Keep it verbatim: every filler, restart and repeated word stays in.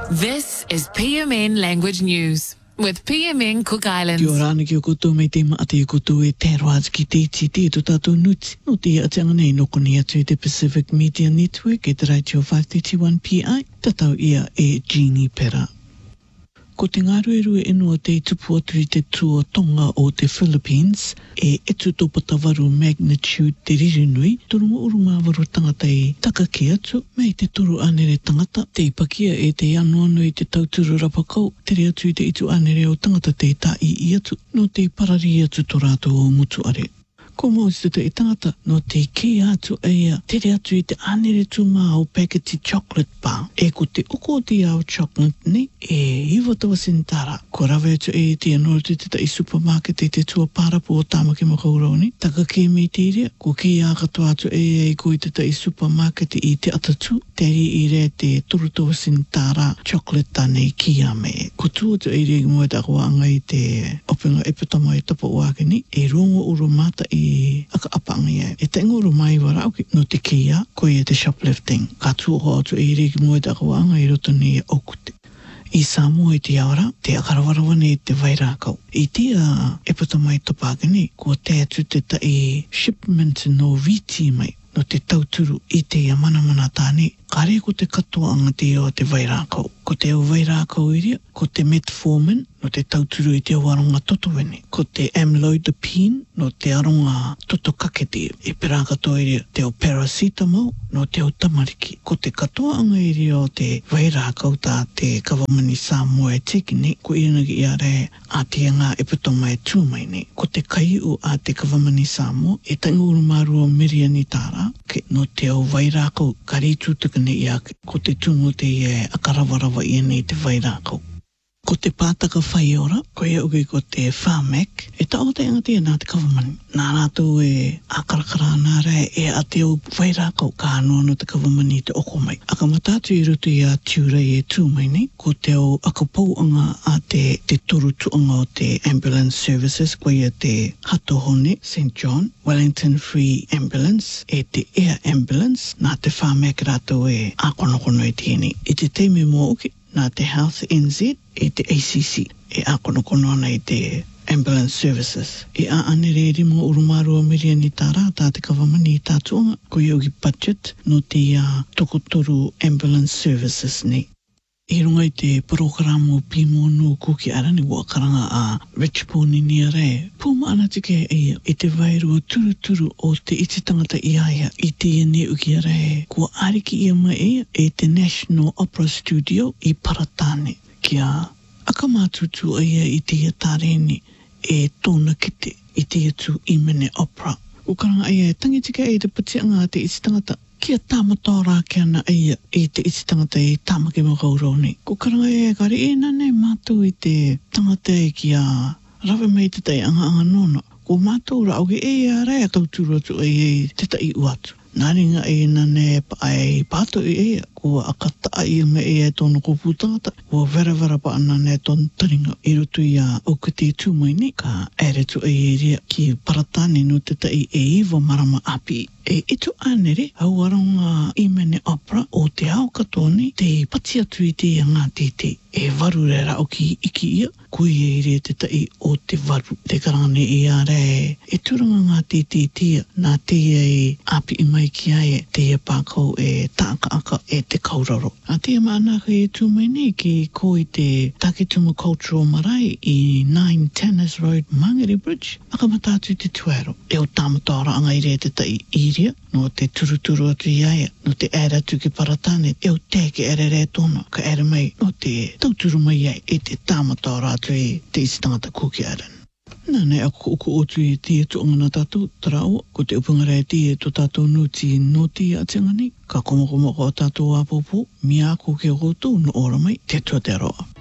This is P M N Language News with P M N Cook Islands. Kia ora ana ki o koutou me te maa te o koutou e te roaz ki te iti te to tātou nuti. No te atanga nei noko ni atu e te Pacific Media Network e te Radio five thirty-one P I. Tatau ia e Jeannie Pera. Ko te ngaruerue enua te tupu atu i te tua tonga o te Philippines e etu topatawaru magnitude te ririnui turunga urumāwaru tangata i takake atu mei te turu anere tangata te ipakia e te anuanu i te tauturu rapakau tere atu i te itu anere o tangata te ta i i atu no te parari atu to rātou o mutu are. Ko mōsi te i tangata no te ki atu eia tere atu i te anere tūmā o paketi chocolate bar e ko te oko ti au chocolate ni e iwa tawa sintara ko rawe atu e te anoro te te i supermarket e te tua parapu o tāmaki makaurau ni taka ke mei te iria ko ki a katoa atu e e ko i te te i supermarket i te atatu teri i re te turu tawa sintara chocolate tane ki a me ko tu atu e rei mua ta kua anga i te openga epitama i tapa uake ni e rongo uru mata i aka apanga ia. E te nguru mai wara au ki no te kia, ko ia te shoplifting. Ka tuho atu e reki mua te akawanga i roto ni e okute. I Samoa i te aora, te akarawarawane i te wairākau. I tia epatama i topaka ni, ko te atu te ta i shipment no viti mai, no te tauturu i te manamana tāne. Kare ko te katoa anga te o te wairākau. Ko te o wairākau iria, ko te metformin, no te tauturu i te waronga totowene. Ko te amlodipine, no te aronga toto kakete. E pera katoa iria, te o paracetamol, no te o tamariki. Ko te katoa anga iria o te wairākau tā te kawamani Samoa e tekine, ko ianagi i are a te anga e putoma e tūmai ne. Ko te kaiu a te kawamani Samoa, e tanguru maru o miriani tāra, ke no te o wairākau karitu tukane i ake. Ko te tungo te e akarawarawa i nei te wairākau. Ko te pātaka whai ora, ko ia uki ko te Pharmac, e tau te angati e nā te kawamani. Nā rātou e akarakara nā rai e a te o wairākau ka anua no te kawamani te oko mai. Aka matatu i rutu i a tiurei e tūmai nei, ko te o akapau anga a te, te toru tuanga o te ambulance services, ko ia te Hatohone, Saint John, Wellington Free Ambulance, e te Air Ambulance, nā te Pharmac rātou e ākonokono e tieni. I te teime mō uki, nā te Health N Z, e te A C C, e ākonokono ana i te Ambulance Services. E a anere e rimo urumaru o miriani tāra tā te kawamani i tātuanga, ko i auki budget no te uh, tokotoru Ambulance Services nei. I runga i te programo Pimonu Kuki Arani wa karanga a Rich Pōnini a re. Pūma ana tike e i te vairu o turu turu o te iti tangata i aia i te ene uki a re. Kua ariki ia mai e e te National Opera Studio i Paratane. Kia akamātutu aia i te atareni e tōna kite i te atu i mene opera. Ko karanga aia e tangitika e te putianga te iti tangata. Kia tāmatora kia na aia i te iti tangata i tāmaki makaurau nei. Ko karanga e kare e nane mātou i te tangata e kia rawe mai te tai anga anga nona. Ko mātou ra auke e a rea tauturu atu e e te tai uatu. Nā ringa e nane pa ai pātou i ea. Ko akata i me e e tōna kopu tangata. Ko vera vera pa anane tōna taringa. I rotu i a okute tūmai ni. Ka ere tu e e rea ki Paratane no te tai e iwa marama api. E ito anere au aronga i mene opera o te ao katoni te pati atu i te anga te te. E varu rera o ki iki ia. Kui e re te tai o te varu. Te karane i a re. E turanga ngā te te tia. Nā te e api i mai ki ae. Te e pākau e tāka aka e te kauraro. A te e maanaka e tūmai nei ki ko i te Takitumu Cultural Marae i nine Tannis Road Mangere Bridge. Aka matatu te tuero. E o tāmatora anga i re te tai iria. No te turuturu atu i aia. No te ere atu ki Paratane. E o teke ere re tōna. Ka ere mai no te tauturu mai ai. E te tāmatora atu i te isi tangata Kuki Island. Nā nei ako uko otu i tia tu ongana tātou tarao, ko te upangara e tia to tātou nuti no tia atengani, ka komokomoko o tātou apopo, mi ako ke roto no ora mai, te tua te aroa.